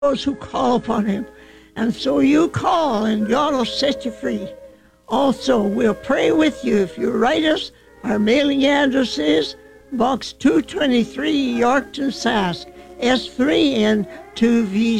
those who call upon him. And so you call and God will set you free. Also, we'll pray with you. If you write us, our mailing address is Box 223, Yorkton, Sask, S3N2V